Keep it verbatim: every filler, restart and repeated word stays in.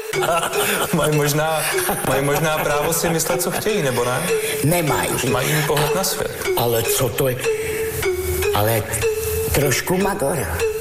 mají, možná, mají možná právo si myslet, co chtějí, nebo ne? Nemají. Mají jiný pohled na svět. Ale co to je? Ale trošku Magora.